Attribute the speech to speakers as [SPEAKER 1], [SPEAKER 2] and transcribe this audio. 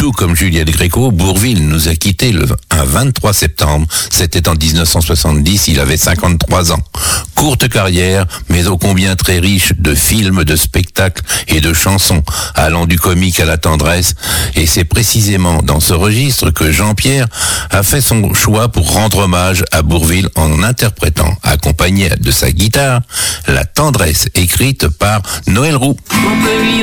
[SPEAKER 1] Tout comme Juliette Gréco, Bourvil nous a quittés un 23 septembre. C'était en 1970, il avait 53 ans. Courte carrière, mais ô combien très riche de films, de spectacles et de chansons, allant du comique à la tendresse. Et c'est précisément dans ce registre que Jean-Pierre a fait son choix pour rendre hommage à Bourvil en interprétant, accompagné de sa guitare, La tendresse écrite par Noël Roux.